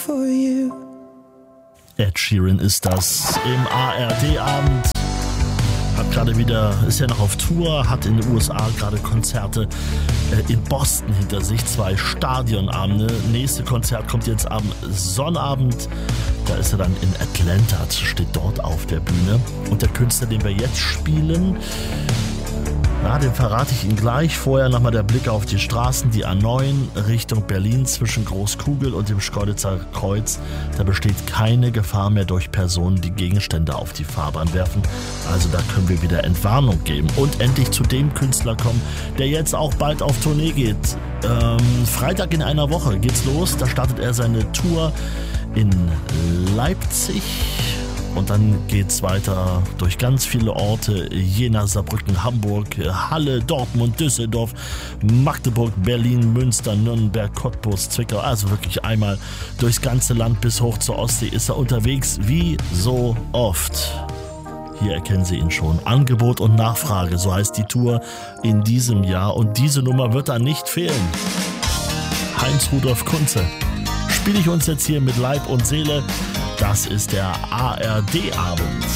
for you. Ed Sheeran ist das im ARD-Abend. Ist ja noch auf Tour, hat in den USA gerade Konzerte in Boston hinter sich, 2 Stadionabende. Nächste Konzert kommt jetzt am Sonnabend. Da ist er dann in Atlanta, steht dort auf der Bühne. Und der Künstler, den wir jetzt spielen, den verrate ich Ihnen gleich. Vorher nochmal der Blick auf die Straßen, die A9 Richtung Berlin zwischen Großkugel und dem Schkeuditzer Kreuz. Da besteht keine Gefahr mehr durch Personen, die Gegenstände auf die Fahrbahn werfen. Also da können wir wieder Entwarnung geben. Und endlich zu dem Künstler kommen, der jetzt auch bald auf Tournee geht. Freitag in einer Woche geht's los. Da startet er seine Tour in Leipzig. Und dann geht's weiter durch ganz viele Orte, Jena, Saarbrücken, Hamburg, Halle, Dortmund, Düsseldorf, Magdeburg, Berlin, Münster, Nürnberg, Cottbus, Zwickau. Also wirklich einmal durchs ganze Land bis hoch zur Ostsee ist er unterwegs, wie so oft. Hier erkennen Sie ihn schon. Angebot und Nachfrage, so heißt die Tour in diesem Jahr. Und diese Nummer wird dann nicht fehlen. Heinz Rudolf Kunze spiele ich uns jetzt hier mit Leib und Seele. Das ist der ARD-Abend.